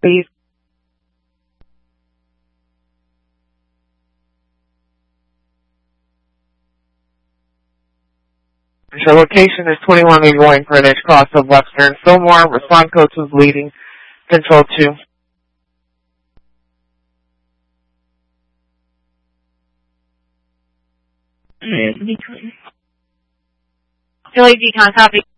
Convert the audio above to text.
please. Your location is 2181 Greenwich Cross of Western Fillmore. Respond code was leading. Control 2. Philly Decon, copy.